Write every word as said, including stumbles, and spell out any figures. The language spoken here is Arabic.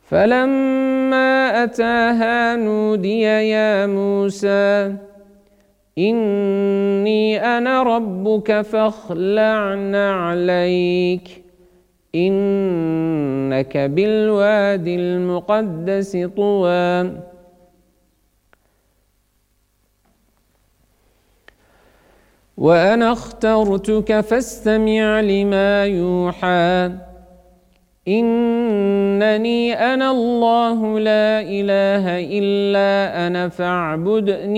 فلما أتاها نودي يا موسى إني أنا ربك فاخلع نعليك إنك بالواد المقدس طوى وأنا اخترتك فاستمع لما يوحى إنني أنا الله لا إله إلا أنا فاعبدني